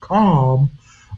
businessbusinessbusiness.com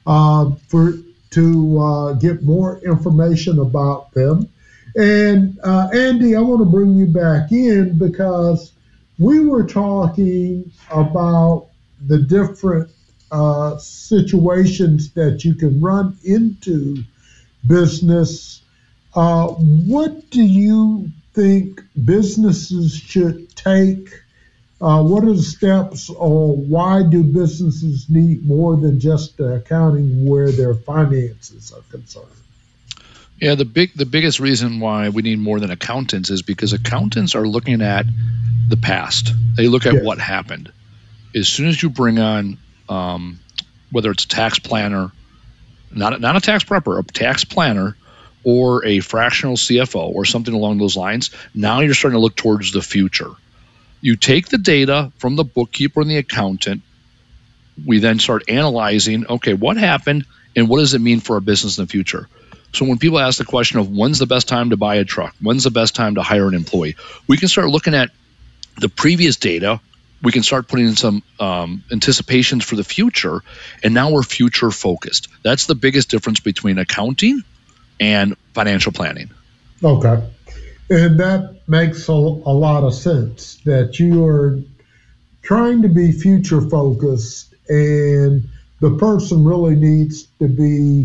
to get more information about them. And Andy, I want to bring you back in because we were talking about the different situations that you can run into business. What do you think businesses should take? What are the steps, or why do businesses need more than just accounting where their finances are concerned? Yeah, the biggest reason why we need more than accountants is because accountants are looking at the past. They look at what happened. As soon as you bring on, whether it's a tax planner, not a tax prepper, a tax planner, or a fractional CFO or something along those lines, now you're starting to look towards the future. You take the data from the bookkeeper and the accountant. We then start analyzing, okay, what happened and what does it mean for our business in the future? So when people ask the question of when's the best time to buy a truck, when's the best time to hire an employee, we can start looking at the previous data. We can start putting in some anticipations for the future, and now we're future focused. That's the biggest difference between accounting and financial planning. Okay. And that makes a lot of sense, that you are trying to be future focused, and the person really needs to be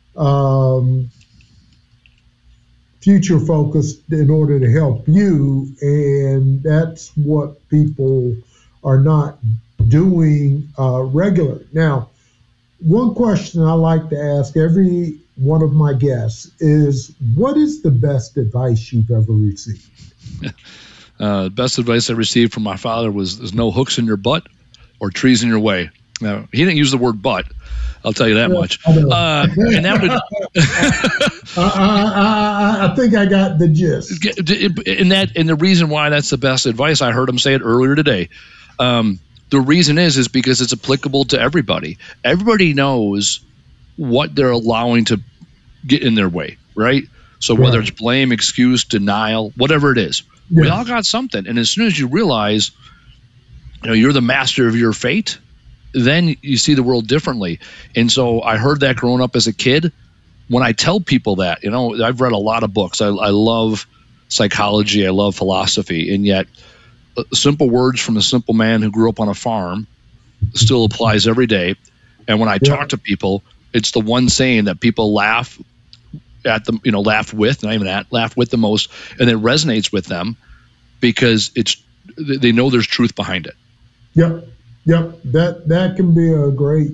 future focused in order to help you. And that's what people are not doing regular. Now, one question I like to ask every one of my guests is, what is the best advice you've ever received? Best advice I received from my father was, there's no hooks in your butt or trees in your way. Now, he didn't use the word butt, I'll tell you that much. And that would I think I got the gist. And the reason why that's the best advice, I heard him say it earlier today. The reason is because it's applicable to everybody. Everybody knows what they're allowing to get in their way, right? So whether it's blame, excuse, denial, whatever it is, we all got something. And as soon as you realize, you're the master of your fate, then you see the world differently. And so I heard that growing up as a kid. When I tell people that, I've read a lot of books. I love psychology. I love philosophy. And yet simple words from a simple man who grew up on a farm still applies every day. And when I talk to people, it's the one saying that people laugh at them, laugh with, not even at, laugh with the most, and it resonates with them because they know there's truth behind it. Yep. That can be a great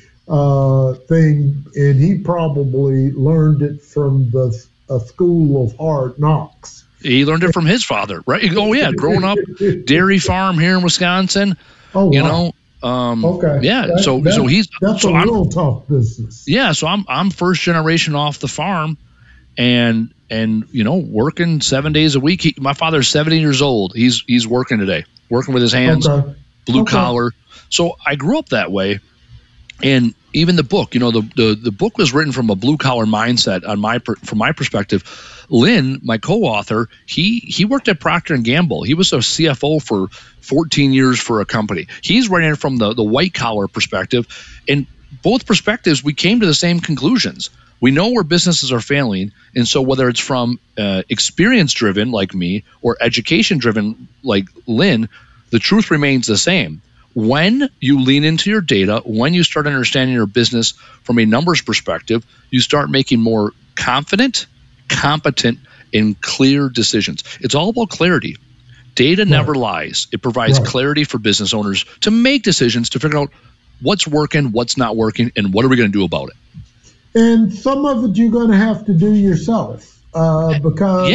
thing, and he probably learned it from a school of hard knocks. He learned it from his father, right? Oh yeah, growing up, dairy farm here in Wisconsin. Oh wow. Okay. Yeah. That's a real tough business. Yeah. So I'm first generation off the farm, and working 7 days a week. My father's 70 years old. He's working today, working with his hands, blue collar. So I grew up that way, and even the book, the book was written from a blue collar mindset from my perspective. Lynn, my co-author, he worked at Procter & Gamble. He was a CFO for 14 years for a company. He's writing it from the white collar perspective. In both perspectives, we came to the same conclusions. We know where businesses are failing. And so whether it's from experience driven like me or education driven like Lynn, the truth remains the same. When you lean into your data, when you start understanding your business from a numbers perspective, you start making more confident, competent, and clear decisions. It's all about clarity. Data never lies. It provides clarity for business owners to make decisions, to figure out what's working, what's not working, and what are we going to do about it. And some of it you're going to have to do yourself because,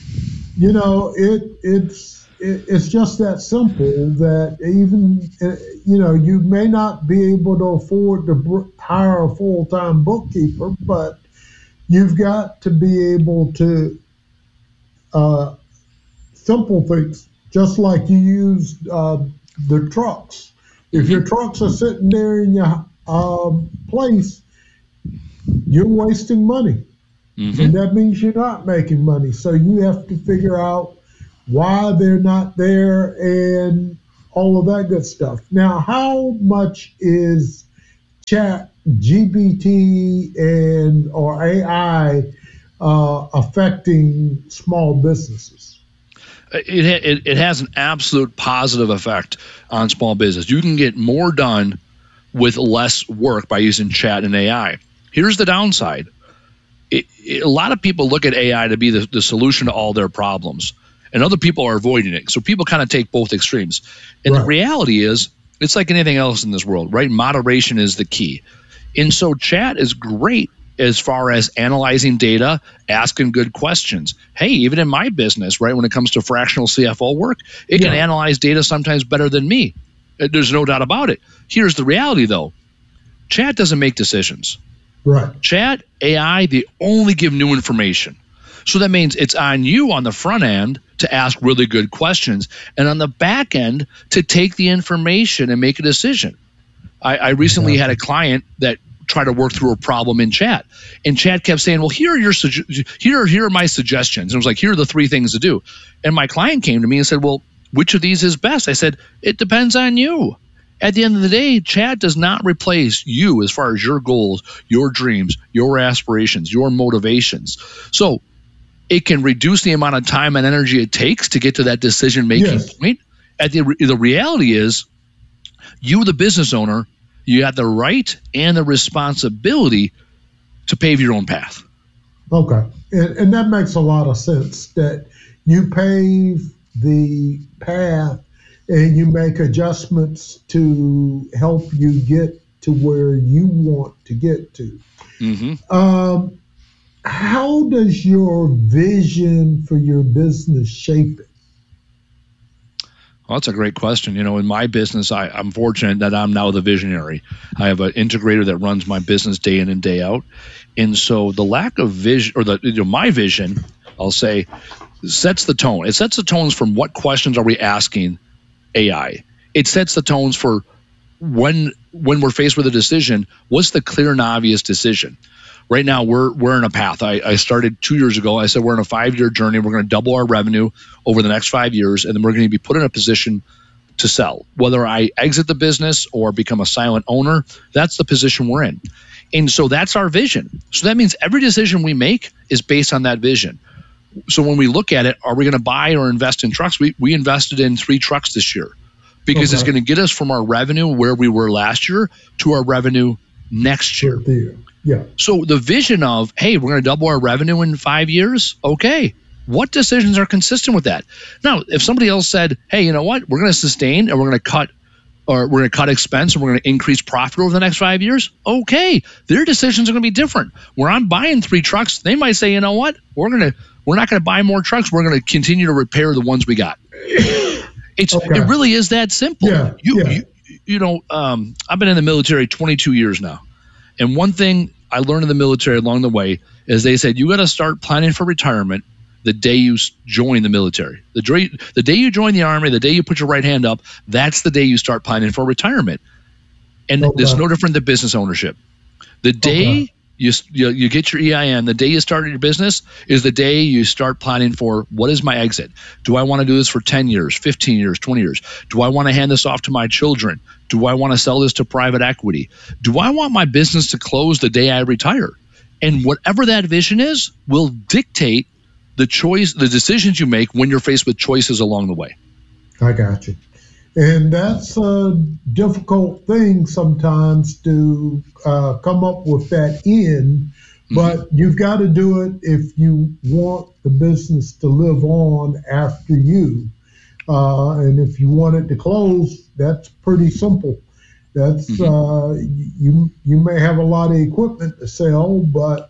it's just that simple that even, you may not be able to afford to hire a full-time bookkeeper, but you've got to be able to simple things, just like you used the trucks. If your trucks are sitting there in your place, you're wasting money. And that means you're not making money. So you have to figure out why they're not there and all of that good stuff. Now, how much is Chat GPT or AI affecting small businesses? It has an absolute positive effect on small business. You can get more done with less work by using chat and AI. Here's the downside. A lot of people look at AI to be the solution to all their problems, and other people are avoiding it. So people kind of take both extremes. And the reality is, it's like anything else in this world, right? Moderation is the key. And so chat is great as far as analyzing data, asking good questions. Hey, even in my business, right, when it comes to fractional CFO work, it can analyze data sometimes better than me. There's no doubt about it. Here's the reality, though. Chat doesn't make decisions. Right. Chat, AI, they only give new information. So that means it's on you on the front end to ask really good questions, and on the back end to take the information and make a decision. I recently had a client that tried to work through a problem in chat, and chat kept saying, well, here are my suggestions. And it was like, here are the 3 things to do. And my client came to me and said, well, which of these is best? I said, it depends on you. At the end of the day, chat does not replace you as far as your goals, your dreams, your aspirations, your motivations. So it can reduce the amount of time and energy it takes to get to that decision-making point. The reality is, you, the business owner, you have the right and the responsibility to pave your own path. Okay. And that makes a lot of sense, that you pave the path and you make adjustments to help you get to where you want to get to. Mm-hmm. How does your vision for your business shape it? Well, that's a great question. In my business, I'm fortunate that I'm now the visionary. I have an integrator that runs my business day in and day out. And so the lack of vision, or my vision, I'll say, sets the tone. It sets the tones from what questions are we asking AI. It sets the tones for when we're faced with a decision, what's the clear and obvious decision? Right now, we're in a path. I started 2 years ago. I said we're in a 5-year journey. We're going to double our revenue over the next 5 years, and then we're going to be put in a position to sell. Whether I exit the business or become a silent owner, that's the position we're in. And so that's our vision. So that means every decision we make is based on that vision. So when we look at it, are we going to buy or invest in trucks? We invested in 3 trucks this year because it's going to get us from our revenue where we were last year to our revenue next year. Yeah. So the vision of, hey, we're going to double our revenue in 5 years. Okay. What decisions are consistent with that? Now, if somebody else said, hey, you know what? We're going to sustain and we're going to cut expense and we're going to increase profit over the next 5 years. Okay. Their decisions are going to be different. Where I'm buying 3 trucks, they might say, you know what? We're not going to buy more trucks. We're going to continue to repair the ones we got. It really is that simple. Yeah. I've been in the military 22 years now. And one thing I learned in the military along the way is they said, you got to start planning for retirement the day you join the military. The day you join the Army, the day you put your right hand up, that's the day you start planning for retirement. And it's no different than business ownership. The day you get your EIN, the day you start your business is the day you start planning for, what is my exit? Do I want to do this for 10 years, 15 years, 20 years? Do I want to hand this off to my children? Do I want to sell this to private equity? Do I want my business to close the day I retire? And whatever that vision is will dictate the decisions you make when you're faced with choices along the way. I got you. And that's a difficult thing sometimes to come up with that end, but you've got to do it if you want the business to live on after you. And if you want it to close, that's pretty simple. That's you may have a lot of equipment to sell, but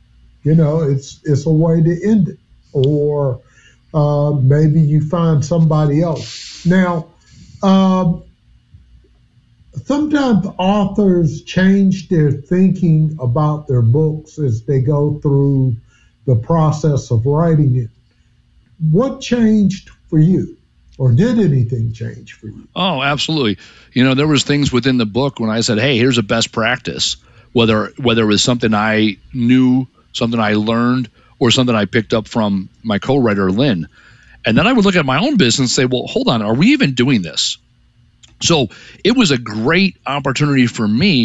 it's a way to end it, or maybe you find somebody else. Now, sometimes authors change their thinking about their books as they go through the process of writing it. What changed for you? Or did anything change for you? Oh, absolutely. There was things within the book when I said, hey, here's a best practice, whether it was something I knew, something I learned, or something I picked up from my co-writer, Lynn. And then I would look at my own business and say, well, hold on, are we even doing this? So it was a great opportunity for me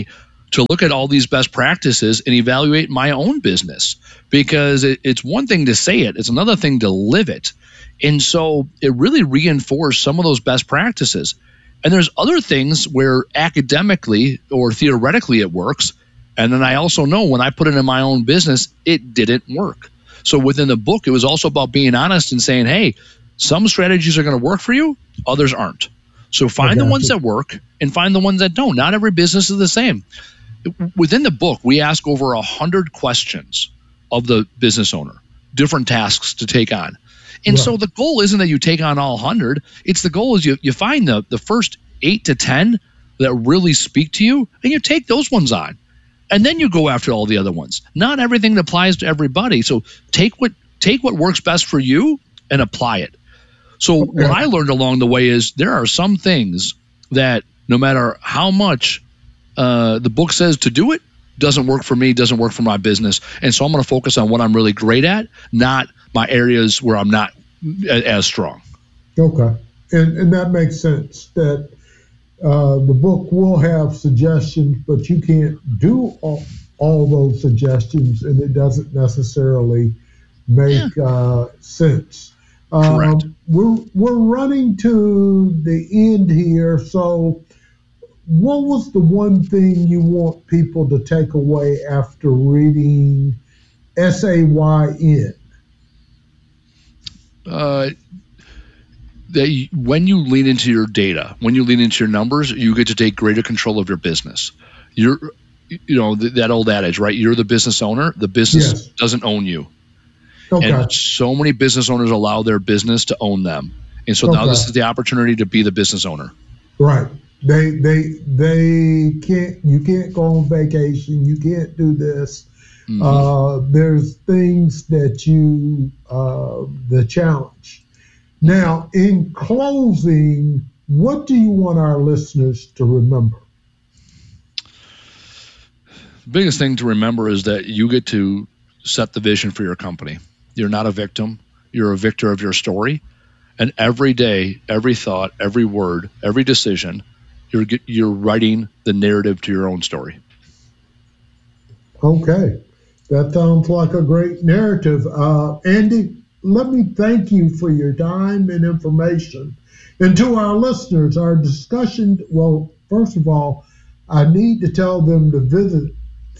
to look at all these best practices and evaluate my own business, because it's one thing to say it, it's another thing to live it. And so it really reinforced some of those best practices. And there's other things where academically or theoretically it works. And then I also know when I put it in my own business, it didn't work. So within the book, it was also about being honest and saying, hey, some strategies are going to work for you, others aren't. So find the ones that work and find the ones that don't. Not every business is the same. Within the book, we ask over 100 questions of the business owner, different tasks to take on. And so the goal isn't that you take on all 100. It's the goal is you find the first 8 to 10 that really speak to you, and you take those ones on. And then you go after all the other ones. Not everything applies to everybody. So take what works best for you and apply it. So what I learned along the way is there are some things that no matter how much the book says to do it, doesn't work for me, doesn't work for my business. And so I'm going to focus on what I'm really great at, not my areas where I'm not as strong. Okay. And that makes sense that the book will have suggestions, but you can't do all those suggestions, and it doesn't necessarily make sense. Correct. We're running to the end here, so what was the one thing you want people to take away after reading SAYN? That when you lean into your data, when you lean into your numbers, you get to take greater control of your business. That old adage, right? You're the business owner. The business doesn't own you. Okay. And so many business owners allow their business to own them. And so now this is the opportunity to be the business owner. Right. They can't, you can't go on vacation. You can't do this. Mm-hmm. There's things that the challenge. Now, in closing, what do you want our listeners to remember? The biggest thing to remember is that you get to set the vision for your company. You're not a victim. You're a victor of your story. And every day, every thought, every word, every decision, you're writing the narrative to your own story. Okay. That sounds like a great narrative. Andy, let me thank you for your time and information. And to our listeners, our discussion, well, first of all, I need to tell them to visit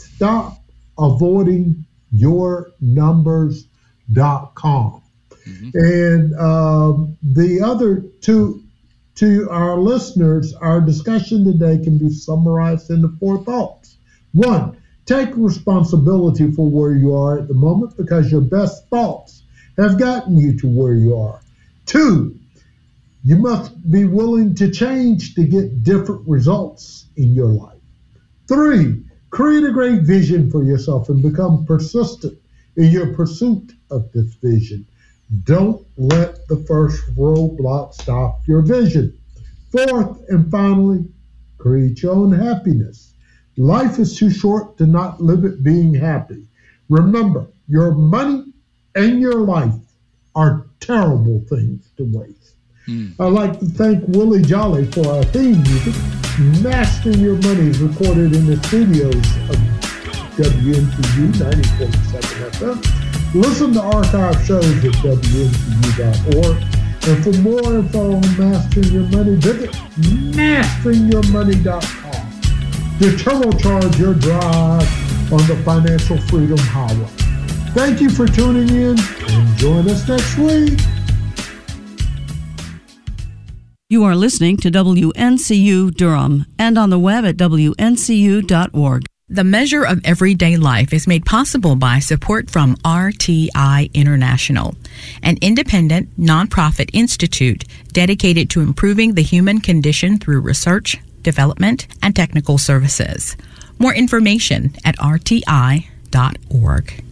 stopavoidingyournumbers.com. Mm-hmm. And the other two, to our listeners, our discussion today can be summarized into 4 thoughts. 1, take responsibility for where you are at the moment because your best thoughts have gotten you to where you are. 2, you must be willing to change to get different results in your life. 3, create a great vision for yourself and become persistent in your pursuit of this vision. Don't let the first roadblock stop your vision. 4th and finally, create your own happiness. Life is too short to not live it being happy. Remember, your money and your life are terrible things to waste. I'd like to thank Willie Jolly for our theme music. Mastering Your Money is recorded in the studios of WNCU 90.7 FM. Listen to archive shows at WNCU.org. And for more info on Mastering Your Money, visit masteringyourmoney.com to turbocharge your drive on the financial freedom highway. Thank you for tuning in and join us next week. You are listening to WNCU Durham and on the web at WNCU.org. The Measure of Everyday Life is made possible by support from RTI International, an independent, nonprofit institute dedicated to improving the human condition through research, development, and technical services. More information at rti.org.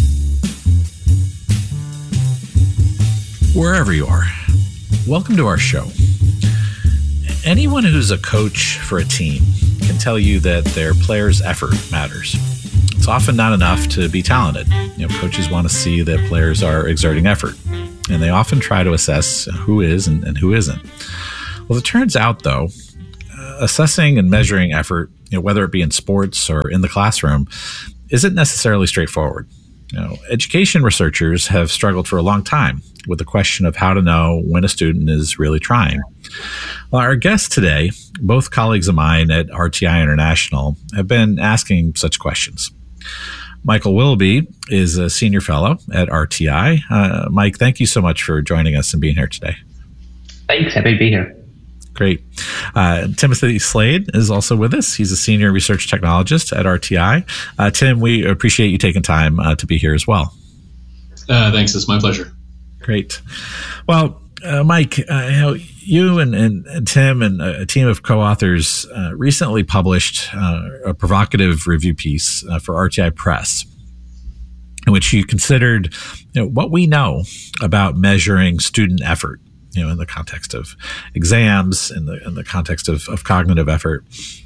Wherever you are, welcome to our show. Anyone who's a coach for a team can tell you that their players' effort matters. It's often not enough to be talented. Coaches want to see that players are exerting effort, and they often try to assess who is and who isn't. Well, it turns out, though, assessing and measuring effort whether it be in sports or in the classroom, isn't necessarily straightforward. Education researchers have struggled for a long time with the question of how to know when a student is really trying. Well, our guests today, both colleagues of mine at RTI International, have been asking such questions. Michael Willoughby is a senior fellow at RTI. Mike, thank you so much for joining us and being here today. Thanks. Happy to be here. Great. Timothy Slade is also with us. He's a senior research technologist at RTI. Tim, we appreciate you taking time to be here as well. Thanks. It's my pleasure. Great. Well, Mike, you and Tim and a team of co-authors recently published a provocative review piece for RTI Press, in which you considered what we know about measuring student effort, in the context of exams, in the context of cognitive effort.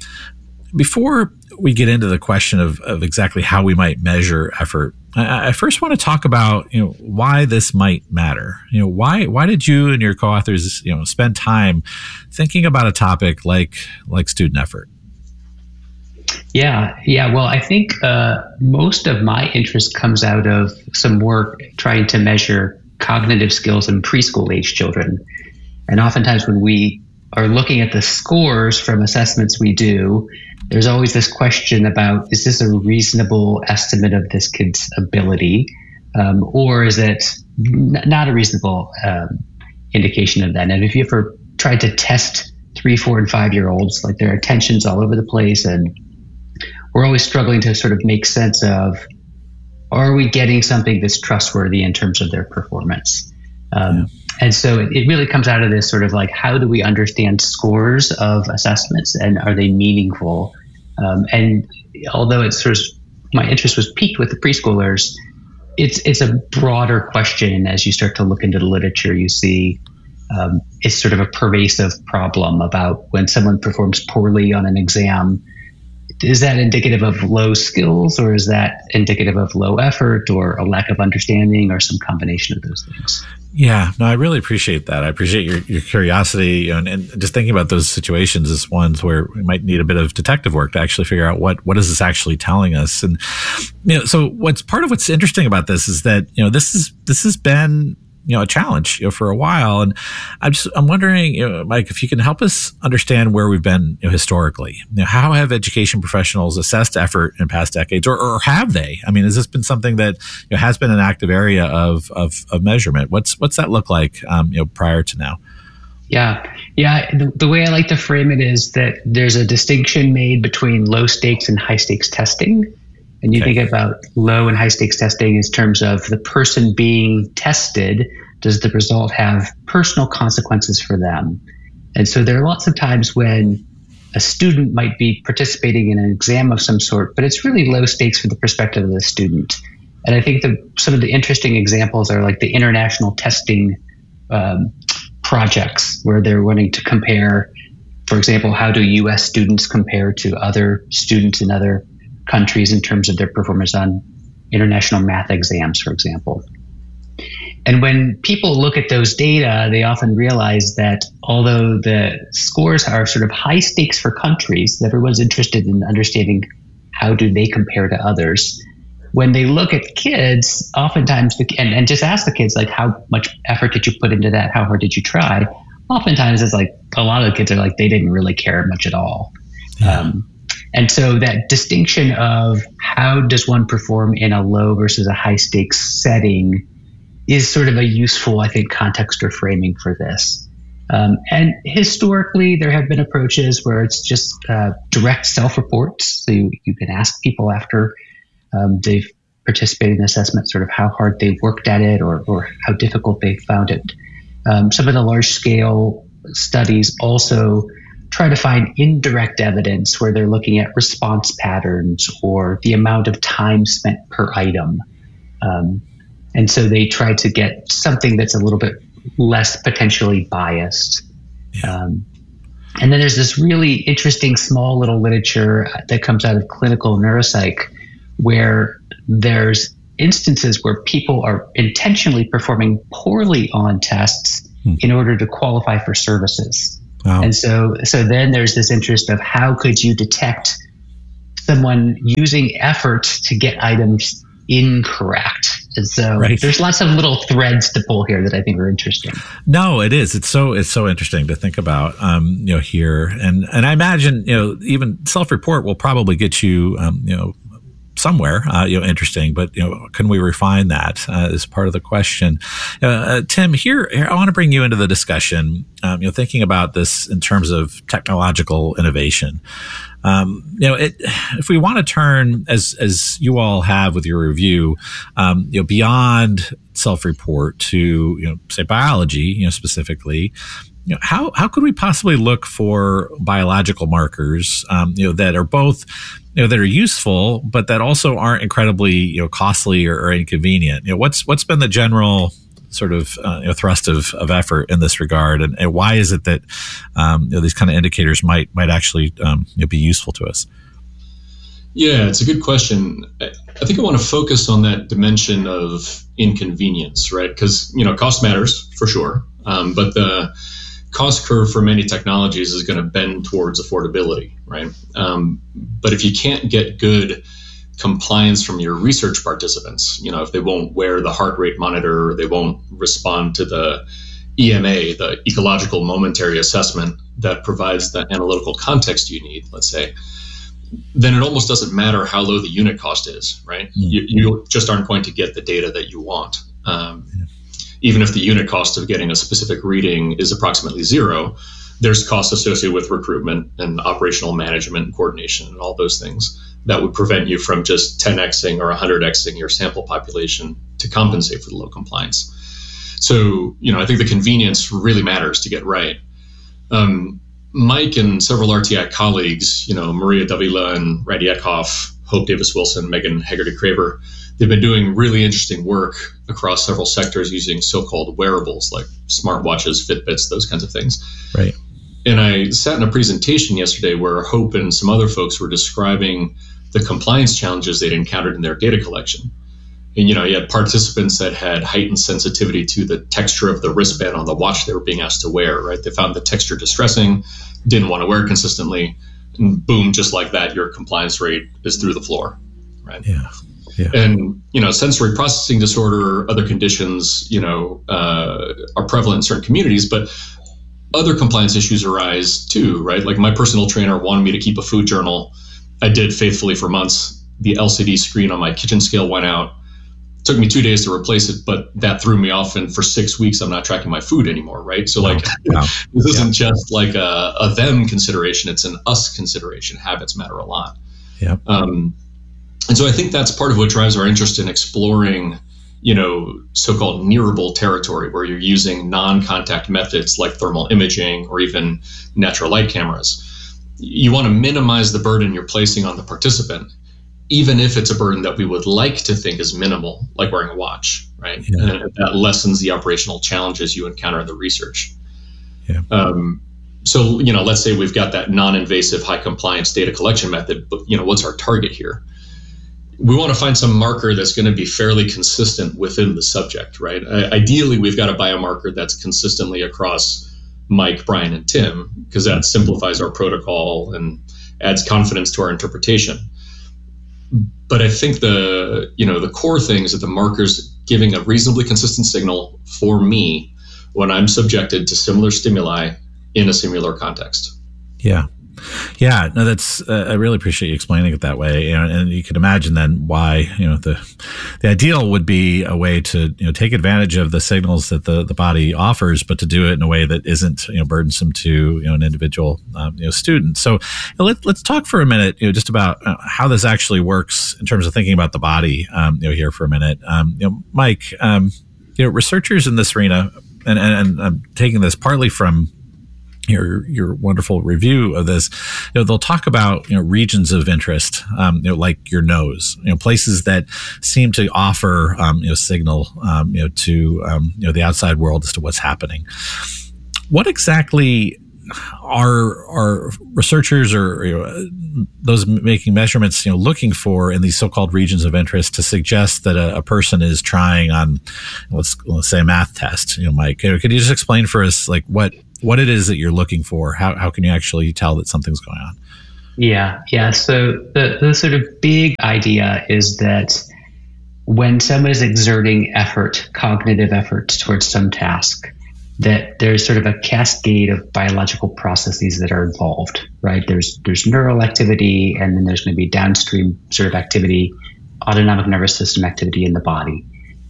Before we get into the question of exactly how we might measure effort, I first want to talk about why this might matter. Why did you and your co-authors spend time thinking about a topic like student effort? Yeah. Well, I think most of my interest comes out of some work trying to measure cognitive skills in preschool age children. And oftentimes when we are looking at the scores from assessments we do, there's always this question about, is this a reasonable estimate of this kid's ability? Or is it not a reasonable indication of that? And if you ever tried to test 3, 4, and 5-year-olds, like their attention's all over the place, and we're always struggling to sort of make sense of, are we getting something that's trustworthy in terms of their performance? And so it really comes out of this sort of like, how do we understand scores of assessments, and are they meaningful? And although it's sort of, my interest was piqued with the preschoolers, it's a broader question. As you start to look into the literature, you see it's sort of a pervasive problem about when someone performs poorly on an exam. Is that indicative of low skills, or is that indicative of low effort, or a lack of understanding, or some combination of those things? Yeah, no, I really appreciate that. I appreciate your curiosity, and just thinking about those situations as ones where we might need a bit of detective work to actually figure out what is this actually telling us. And so what's interesting about this is that this has been a challenge for a while, and I'm wondering, Mike, if you can help us understand where we've been historically. How have education professionals assessed effort in past decades, or have they? I mean, has this been something that has been an active area of measurement? What's that look like prior to now? Yeah. The way I like to frame it is that there's a distinction made between low stakes and high stakes testing. And you think about low and high stakes testing in terms of the person being tested. Does the result have personal consequences for them? And so there are lots of times when a student might be participating in an exam of some sort, but it's really low stakes from the perspective of the student. And I think some of the interesting examples are like the international testing projects, where they're wanting to compare, for example, how do U.S. students compare to other students in other countries in terms of their performance on international math exams, for example. And when people look at those data, they often realize that although the scores are sort of high stakes for countries, everyone's interested in understanding how do they compare to others. When they look at kids, oftentimes, and just ask the kids, like, how much effort did you put into that? How hard did you try? Oftentimes it's like, a lot of the kids are like, they didn't really care much at all. Yeah. And so that distinction of how does one perform in a low versus a high stakes setting is sort of a useful, I think, context or framing for this. And historically, there have been approaches where it's just direct self-reports. So you can ask people after they've participated in assessment, sort of how hard they worked at it, or how difficult they found it. Some of the large-scale studies also try to find indirect evidence where they're looking at response patterns or the amount of time spent per item. And so they try to get something that's a little bit less potentially biased. Yeah. And then there's this really interesting small little literature that comes out of clinical neuropsych, where there's instances where people are intentionally performing poorly on tests in order to qualify for services. Wow. And so then there's this interest of how could you detect someone using effort to get items incorrect. And so there's lots of little threads to pull here that I think are interesting. No, it is. It's so interesting to think about, here. And I imagine, even self-report will probably get you, somewhere, interesting, but, can we refine that as part of the question? Tim, here, I want to bring you into the discussion, thinking about this in terms of technological innovation. If we want to turn, as you all have with your review, beyond self-report to, say biology, specifically, how could we possibly look for biological markers, that are both, that are useful, but that also aren't incredibly, costly or inconvenient? What's been the general sort of thrust of effort in this regard, and why is it that these kind of indicators might actually be useful to us? Yeah, it's a good question. I think I want to focus on that dimension of inconvenience, right? Because cost matters for sure, but the cost curve for many technologies is going to bend towards affordability, right? But if you can't get good compliance from your research participants, if they won't wear the heart rate monitor, or they won't respond to the EMA, the ecological momentary assessment that provides the analytical context you need, let's say, then it almost doesn't matter how low the unit cost is, right? You just aren't going to get the data that you want. Even if the unit cost of getting a specific reading is approximately zero, there's costs associated with recruitment and operational management and coordination and all those things that would prevent you from just 10xing or 100xing your sample population to compensate for the low compliance. So, I think the convenience really matters to get right. Mike and several RTI colleagues, Maria Davila and Randy Ethoff, Hope Davis-Wilson, Megan Hegarty-Craver, they've been doing really interesting work across several sectors using so-called wearables like smartwatches, Fitbits, those kinds of things. Right. And I sat in a presentation yesterday where Hope and some other folks were describing the compliance challenges they'd encountered in their data collection. And, you had participants that had heightened sensitivity to the texture of the wristband on the watch they were being asked to wear, right? They found the texture distressing, didn't want to wear it consistently, and boom, just like that, your compliance rate is through the floor, right? Yeah. And, sensory processing disorder, other conditions, are prevalent in certain communities, but other compliance issues arise too, right? Like my personal trainer wanted me to keep a food journal. I did faithfully for months. The LCD screen on my kitchen scale went out. It took me 2 days to replace it, but that threw me off. And for 6 weeks, I'm not tracking my food anymore, right? So this isn't just like a them consideration. It's an us consideration. Habits matter a lot. Yeah. And so I think that's part of what drives our interest in exploring, so-called nearable territory where you're using non-contact methods like thermal imaging or even natural light cameras. You want to minimize the burden you're placing on the participant, even if it's a burden that we would like to think is minimal, like wearing a watch, right? Yeah. And that lessens the operational challenges you encounter in the research. Yeah. So, let's say we've got that non-invasive high compliance data collection method, but, what's our target here? We want to find some marker that's going to be fairly consistent within the subject, right? Ideally, we've got a biomarker that's consistently across Mike, Brian, and Tim, because that simplifies our protocol and adds confidence to our interpretation. But I think the core thing is that the marker's giving a reasonably consistent signal for me when I'm subjected to similar stimuli in a similar context. Yeah. Yeah, no, that's. I really appreciate you explaining it that way, and you can imagine then why the ideal would be a way to take advantage of the signals that the body offers, but to do it in a way that isn't burdensome to an individual student. So let's talk for a minute just about how this actually works in terms of thinking about the body here for a minute. Mike, researchers in this arena, and I'm taking this partly from your wonderful review of this, they'll talk about regions of interest, like your nose, places that seem to offer signal to the outside world as to what's happening. What exactly are researchers or those making measurements looking for in these so-called regions of interest to suggest that a person is trying on, let's say, a math test? Mike, could you just explain for us like what it is that you're looking for? How can you actually tell that something's going on? Yeah. So the sort of big idea is that when someone is exerting effort, cognitive effort towards some task, that there's sort of a cascade of biological processes that are involved, right? There's neural activity, and then there's going to be downstream sort of activity, autonomic nervous system activity in the body.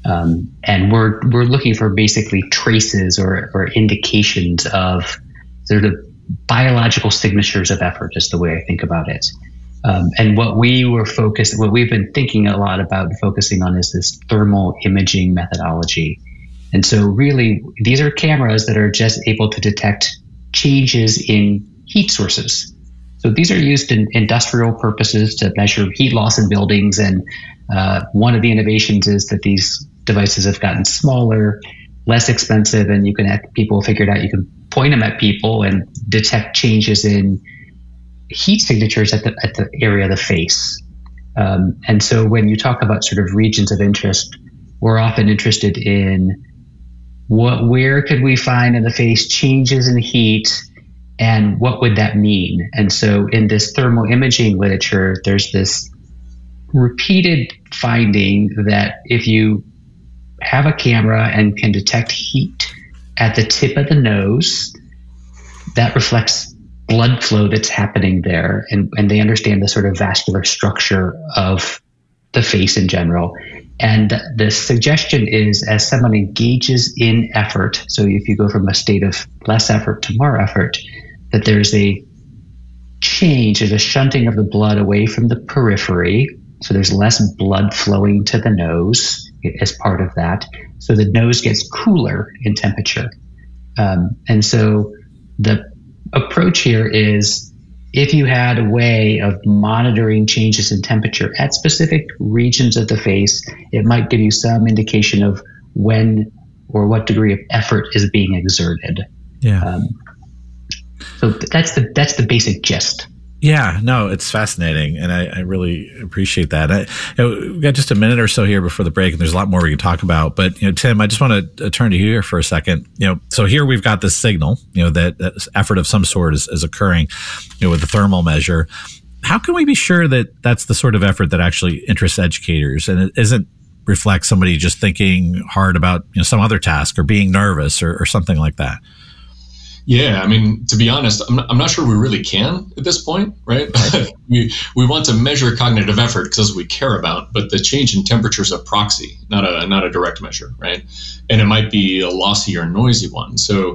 And we're looking for basically traces or indications of sort of biological signatures of effort is the way I think about it. And what we've been thinking a lot about and focusing on is this thermal imaging methodology. And so really, these are cameras that are just able to detect changes in heat sources. So these are used in industrial purposes to measure heat loss in buildings. And one of the innovations is that these devices have gotten smaller, less expensive, and people figured out you can point them at people and detect changes in heat signatures at the area of the face. And so when you talk about sort of regions of interest, we're often interested in where could we find in the face changes in heat, and what would that mean? And so in this thermal imaging literature, there's this repeated finding that if you have a camera and can detect heat at the tip of the nose, that reflects blood flow that's happening there. And they understand the sort of vascular structure of the face in general. And the suggestion is, as someone engages in effort, so if you go from a state of less effort to more effort, that there's a change, there's a shunting of the blood away from the periphery. So there's less blood flowing to the nose as part of that. So the nose gets cooler in temperature. And so the approach here is, if you had a way of monitoring changes in temperature at specific regions of the face, it might give you some indication of when or what degree of effort is being exerted. Yeah. So that's the basic gist. Yeah, no, it's fascinating, and I really appreciate that. We've got just a minute or so here before the break, and there's a lot more we can talk about. But Tim, I just want to turn to you here for a second. So here we've got this signal, that effort of some sort is occurring, with the thermal measure. How can we be sure that that's the sort of effort that actually interests educators, and it isn't reflect somebody just thinking hard about some other task or being nervous or something like that? Yeah, I mean, to be honest, I'm not sure we really can at this point, right? we want to measure cognitive effort because we care about, but the change in temperature is a proxy, not a direct measure, right? And it might be a lossy or noisy one. So,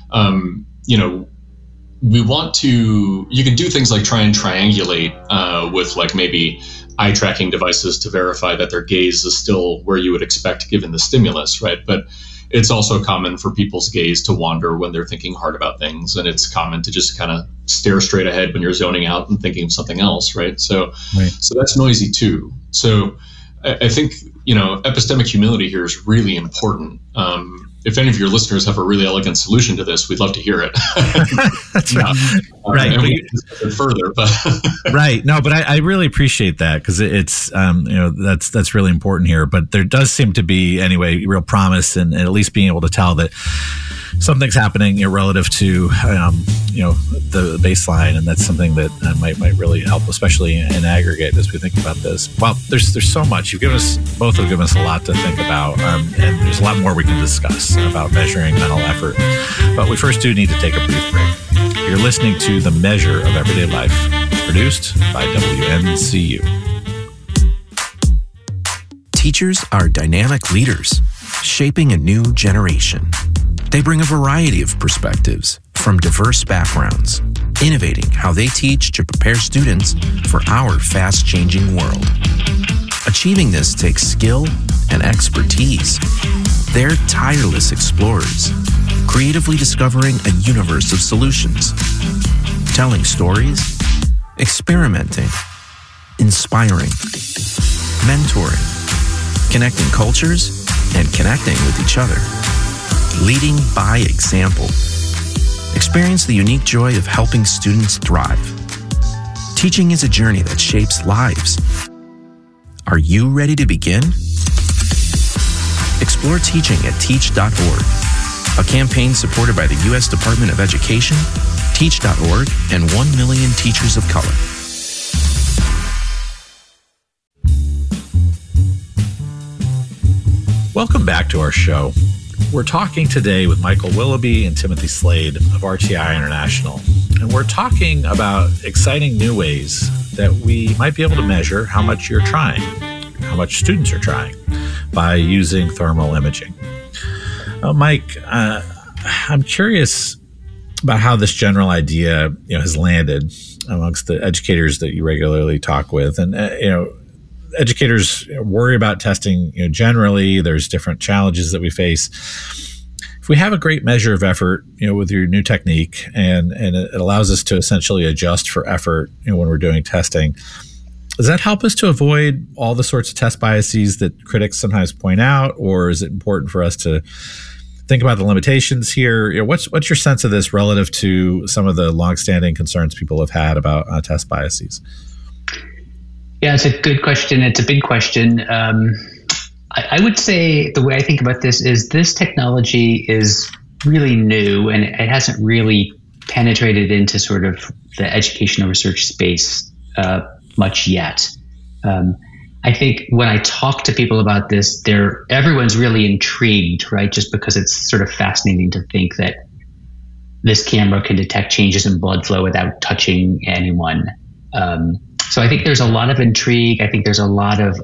we want to. You can do things like try and triangulate with like maybe eye tracking devices to verify that their gaze is still where you would expect given the stimulus, right? But it's also common for people's gaze to wander when they're thinking hard about things. And it's common to just kind of stare straight ahead when you're zoning out and thinking of something else, right? So that's noisy too. So I think, epistemic humility here is really important. If any of your listeners have a really elegant solution to this, we'd love to hear it. That's right. Right. And we can discuss it further, but right. No, but I really appreciate that because it's, that's really important here. But there does seem to be, anyway, real promise in at least being able to tell that something's happening relative to, the baseline. And that's something that might really help, especially in aggregate as we think about this. Well, there's so much. Both have given us a lot to think about. And there's a lot more we can discuss about measuring mental effort. But we first do need to take a brief break. You're listening to The Measure of Everyday Life, produced by WNCU. Teachers are dynamic leaders, shaping a new generation. They bring a variety of perspectives from diverse backgrounds, innovating how they teach to prepare students for our fast-changing world. Achieving this takes skill and expertise. They're tireless explorers, creatively discovering a universe of solutions, telling stories, experimenting, inspiring, mentoring, connecting cultures, and connecting with each other. Leading by example. Experience the unique joy of helping students thrive. Teaching is a journey that shapes lives. Are you ready to begin? Explore teaching at teach.org, a campaign supported by the U.S. Department of Education, Teach.org, and 1 million teachers of color. Welcome back to our show. We're talking today with Michael Willoughby and Timothy Slade of RTI International, and we're talking about exciting new ways that we might be able to measure how much you're trying, how much students are trying, by using thermal imaging. Mike, I'm curious about how this general idea, has landed amongst the educators that you regularly talk with, and educators worry about testing. Generally, there's different challenges that we face. If we have a great measure of effort, with your new technique, and it allows us to essentially adjust for effort, when we're doing testing, does that help us to avoid all the sorts of test biases that critics sometimes point out, or is it important for us to think about the limitations here? What's your sense of this relative to some of the longstanding concerns people have had about test biases? Yeah, it's a good question. It's a big question. I would say the way I think about this is this technology is really new, and it hasn't really penetrated into sort of the educational research space much yet. I think when I talk to people about this, everyone's really intrigued, right? Just because it's sort of fascinating to think that this camera can detect changes in blood flow without touching anyone. So I think there's a lot of intrigue. I think there's a lot of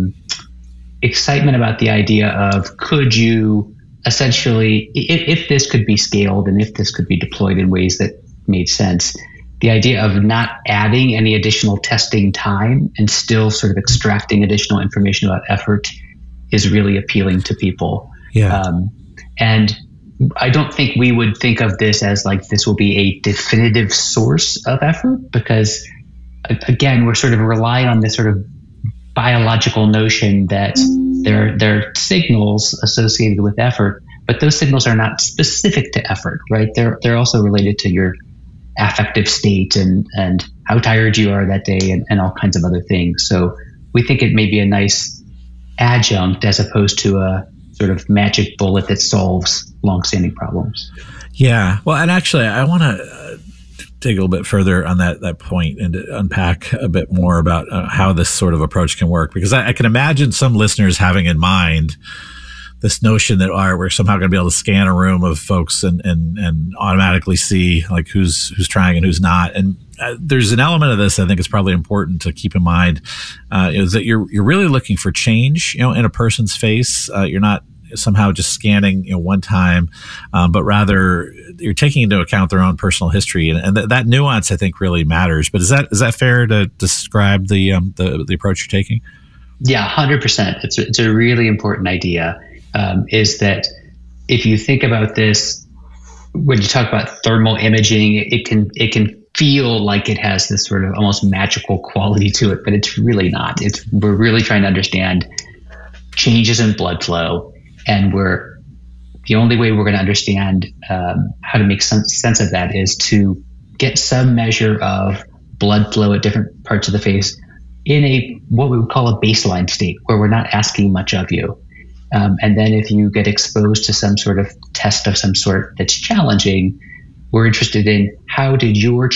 excitement about the idea of, could you essentially, if this could be scaled and if this could be deployed in ways that made sense, the idea of not adding any additional testing time and still sort of extracting additional information about effort is really appealing to people. Yeah. And I don't think we would think of this as like this will be a definitive source of effort, because again, we're sort of relying on this sort of biological notion that there are signals associated with effort, but those signals are not specific to effort, right? They're also related to your affective state and how tired you are that day and all kinds of other things. So we think it may be a nice adjunct as opposed to a sort of magic bullet that solves longstanding problems. Yeah. Well, and actually, I want to dig a little bit further on that point and to unpack a bit more about how this sort of approach can work, because I can imagine some listeners having in mind this notion that we're somehow going to be able to scan a room of folks and automatically see like who's trying and who's not. And there's an element of this I think is probably important to keep in mind, is that you're really looking for change, in a person's face. You're not somehow just scanning, one time, but rather you're taking into account their own personal history, and that nuance I think really matters. But is that fair to describe the approach you're taking? Yeah, 100%. It's a really important idea. Is that if you think about this, when you talk about thermal imaging, it can feel like it has this sort of almost magical quality to it, but it's really not. We're really trying to understand changes in blood flow, and the only way we're going to understand how to make some sense of that is to get some measure of blood flow at different parts of the face in what we would call a baseline state, where we're not asking much of you. And then if you get exposed to some sort of test of some sort that's challenging, we're interested in how did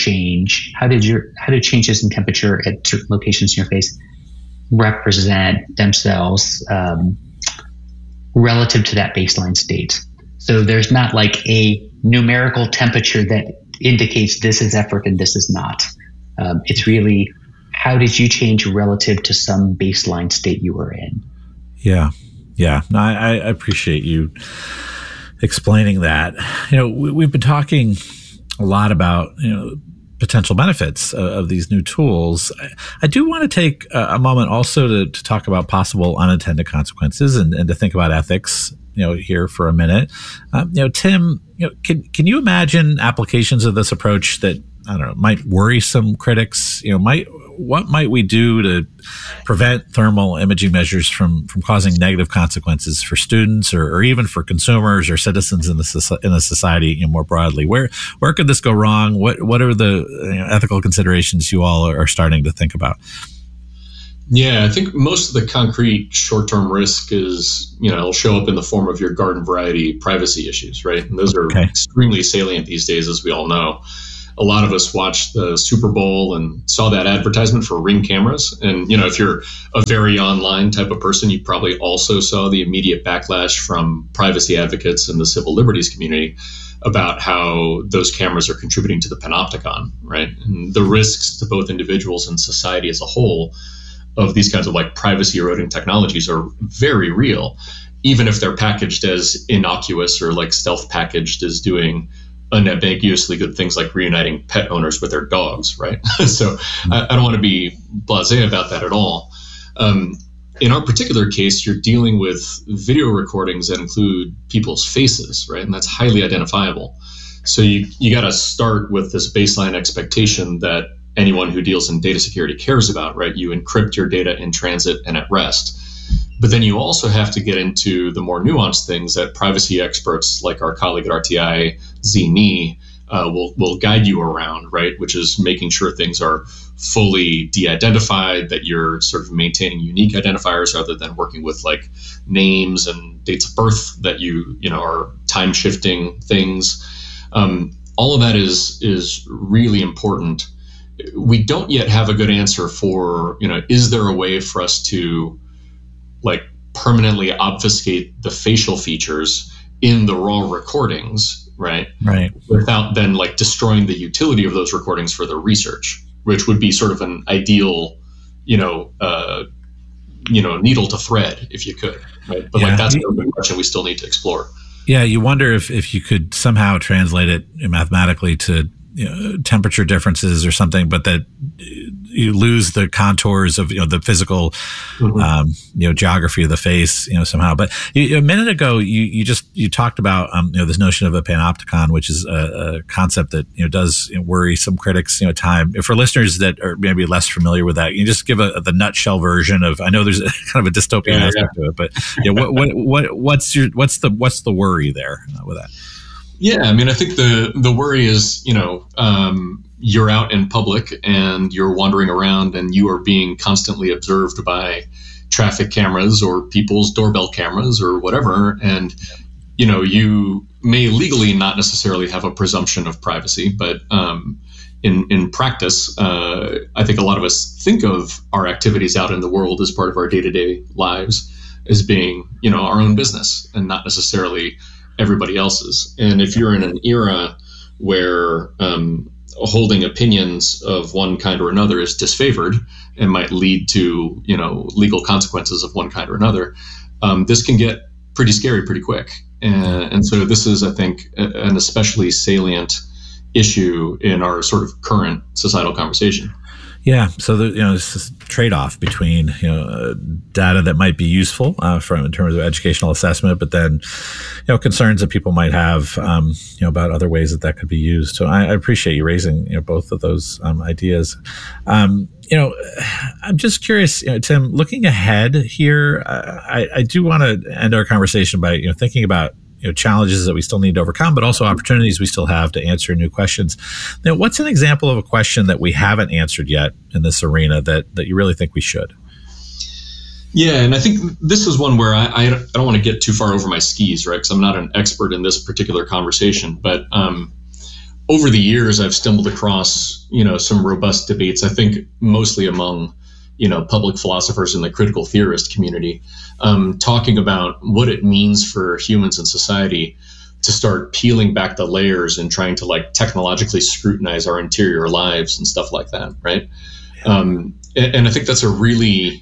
changes in temperature at certain locations in your face represent themselves relative to that baseline state. So there's not like a numerical temperature that indicates this is effort and this is not. It's really, how did you change relative to some baseline state you were in? Yeah. Yeah, no, I appreciate you explaining that. We've been talking a lot about, potential benefits of these new tools. I do want to take a moment also to talk about possible unintended consequences and to think about ethics, here for a minute. Tim, can you imagine applications of this approach that, I don't know, might worry some critics? What might we do to prevent thermal imaging measures from causing negative consequences for students or even for consumers or citizens in the society more broadly? Where could this go wrong? What are the ethical considerations you all are starting to think about? Yeah, I think most of the concrete short-term risk is, it'll show up in the form of your garden variety privacy issues, right? And those are extremely salient these days, as we all know. a lot of us watched the Super Bowl and saw that advertisement for Ring cameras. And, if you're a very online type of person, you probably also saw the immediate backlash from privacy advocates and the civil liberties community about how those cameras are contributing to the panopticon, right? And the risks to both individuals and society as a whole of these kinds of like privacy eroding technologies are very real, even if they're packaged as innocuous or like stealth packaged as doing unambiguously good things like reuniting pet owners with their dogs, right? So I don't want to be blasé about that at all. In our particular case, you're dealing with video recordings that include people's faces, right? And that's highly identifiable. So you got to start with this baseline expectation that anyone who deals in data security cares about, right? You encrypt your data in transit and at rest. But then you also have to get into the more nuanced things that privacy experts like our colleague at RTI, Zhi Ni, will guide you around, right? Which is making sure things are fully de-identified, that you're sort of maintaining unique identifiers rather than working with like names and dates of birth that you are time shifting things. All of that is really important. We don't yet have a good answer for, is there a way for us to like permanently obfuscate the facial features in the raw recordings, right? Right. Without then like destroying the utility of those recordings for the research, which would be sort of an ideal, needle to thread if you could, right? But like that's a question we still need to explore. Yeah, you wonder if you could somehow translate it mathematically to temperature differences or something, but that you lose the contours of the physical geography of the face somehow. But a minute ago you talked about this notion of a panopticon, which is a concept that does worry some critics at time. For listeners that are maybe less familiar with that, you just give the nutshell version of. I know there's kind of a dystopian aspect to it, but what's the worry there with that? Yeah, I mean, I think the worry is, you're out in public and you're wandering around and you are being constantly observed by traffic cameras or people's doorbell cameras or whatever. And, you may legally not necessarily have a presumption of privacy, but in practice, I think a lot of us think of our activities out in the world as part of our day-to-day lives as being, our own business and not necessarily everybody else's. And if you're in an era where holding opinions of one kind or another is disfavored and might lead to legal consequences of one kind or another, this can get pretty scary pretty quick. And so this is, I think, an especially salient issue in our sort of current societal conversation. Yeah, so there's this trade-off between data that might be useful in terms of educational assessment, but then concerns that people might have about other ways that could be used. So I appreciate you raising both of those ideas. I'm just curious, Tim. Looking ahead here, I do want to end our conversation by thinking about challenges that we still need to overcome, but also opportunities we still have to answer new questions. Now, what's an example of a question that we haven't answered yet in this arena that you really think we should? Yeah, and I think this is one where I don't want to get too far over my skis, right? Because I'm not an expert in this particular conversation, but over the years, I've stumbled across some robust debates. I think mostly among public philosophers in the critical theorist community, talking about what it means for humans and society to start peeling back the layers and trying to like technologically scrutinize our interior lives and stuff like that, right? And I think that's a really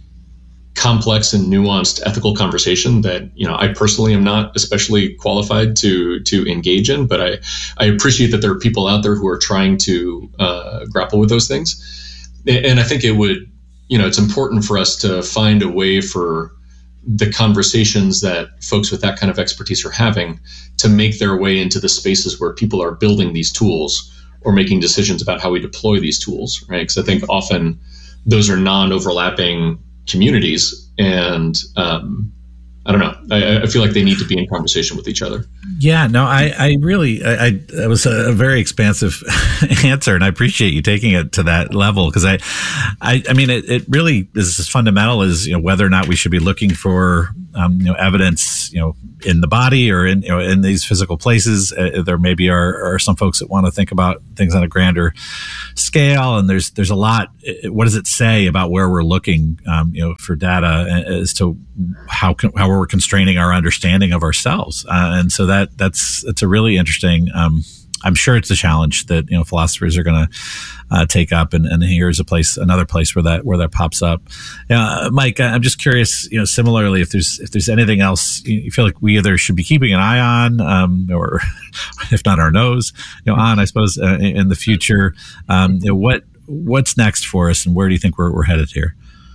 complex and nuanced ethical conversation that I personally am not especially qualified to engage in, but I appreciate that there are people out there who are trying to grapple with those things. And I think it would, it's important for us to find a way for the conversations that folks with that kind of expertise are having to make their way into the spaces where people are building these tools or making decisions about how we deploy these tools, right? Because I think often those are non-overlapping communities, and I don't know. I feel like they need to be in conversation with each other. Yeah, no, I really, it was a very expansive answer, and I appreciate you taking it to that level, because I mean, it really is as fundamental as whether or not we should be looking for evidence, in the body or in these physical places. There maybe are some folks that want to think about things on a grander scale, and there's a lot. What does it say about where we're looking, for data as to how we're constraining our understanding of ourselves? And so that's a really interesting. I'm sure it's a challenge that philosophers are going to take up, and here's another place where that pops up. Mike, I'm just curious, similarly, if there's anything else you feel like we either should be keeping an eye on, or if not our nose, on, I suppose, in the future. What's next for us, and where do you think we're headed here?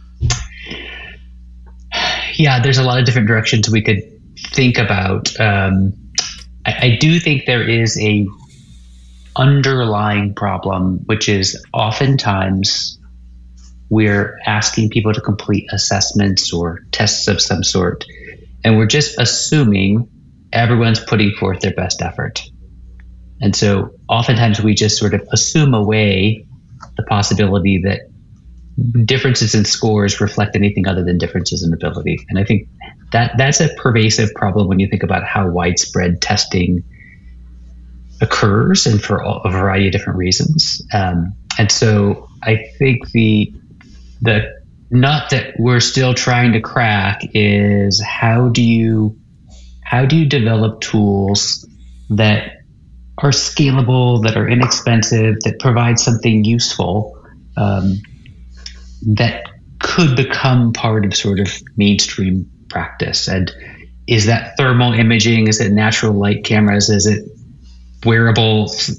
Yeah, there's a lot of different directions we could think about. I do think there is a underlying problem, which is oftentimes we're asking people to complete assessments or tests of some sort, and we're just assuming everyone's putting forth their best effort. And so oftentimes we just sort of assume away the possibility that differences in scores reflect anything other than differences in ability. And I think that's a pervasive problem when you think about how widespread testing occurs, and for a variety of different reasons. And so I think the nut that we're still trying to crack is how do you develop tools that are scalable, that are inexpensive, that provide something useful, that could become part of sort of mainstream practice. And is that thermal imaging? Is it natural light cameras? Is it wearables,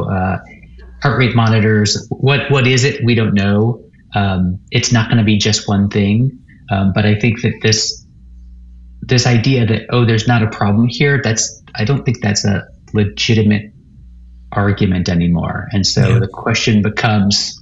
heart rate monitors? What is it? We don't know. It's not going to be just one thing. But I think that this idea that, there's not a problem here, I don't think that's a legitimate argument anymore. And so the question becomes,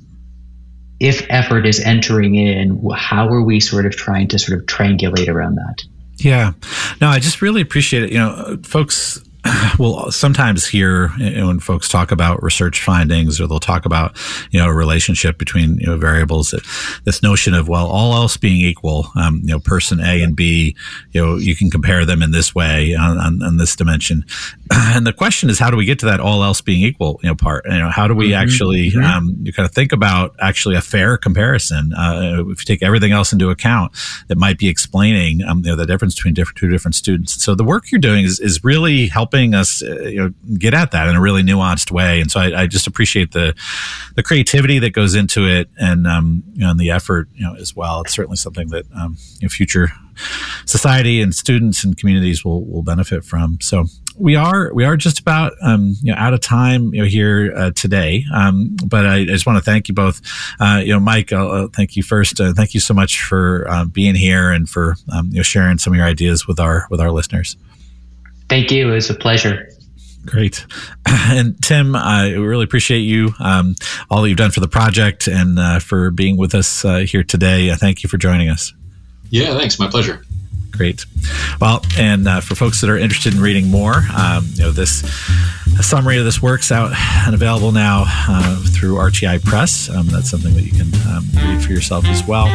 if effort is entering in, how are we sort of trying to sort of triangulate around that? Yeah. No, I just really appreciate it. Folks will sometimes hear when folks talk about research findings, or they'll talk about, a relationship between, variables, this notion of, well, all else being equal, person A and B, you can compare them in this way on this dimension. And the question is, how do we get to that all else being equal, part? How do we actually, you kind of think about actually a fair comparison? If you take everything else into account, that might be explaining, the difference between two different students. So the work you're doing is really helping us, get at that in a really nuanced way. And so I just appreciate the creativity that goes into it, and and the effort, as well. It's certainly something that future society and students and communities will benefit from. So we are just about out of time here today. But I just want to thank you both. Mike, I'll thank you first. Thank you so much for being here and for sharing some of your ideas with our listeners. Thank you. It was a pleasure. Great. And Tim, I really appreciate you, all that you've done for the project, and for being with us here today. Thank you for joining us. Yeah, thanks. My pleasure. Great. Well, and for folks that are interested in reading more, a summary of this work's out and available now through RTI Press. That's something that you can read for yourself as well.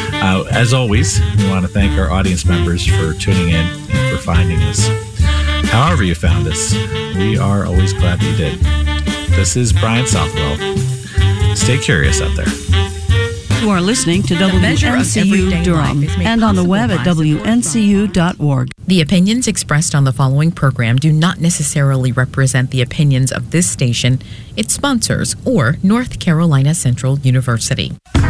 As always, we want to thank our audience members for tuning in and for finding us. However you found us, we are always glad that you did. This is Brian Southwell. Stay curious out there. You are listening to WNCU Durham and on the web at WNCU.org. The opinions expressed on the following program do not necessarily represent the opinions of this station, its sponsors, or North Carolina Central University.